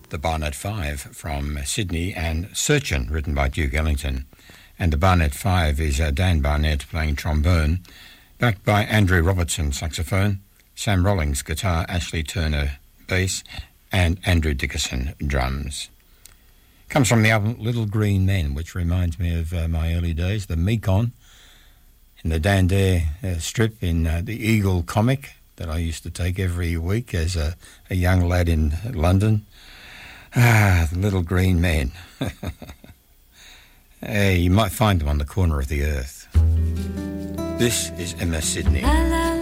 the Barnett Five from Sydney, and Searchin', written by Duke Ellington. And the Barnett Five is Dan Barnett playing trombone, backed by Andrew Robertson saxophone, Sam Rollings guitar, Ashley Turner bass, and Andrew Dickerson drums. Comes from the album Little Green Men, which reminds me of my early days, the Mekong, in the Dan Dare strip in the Eagle comic that I used to take every week as a young lad in London. The Little Green Men. You might find them on the corner of the earth. This is Emma Sydney.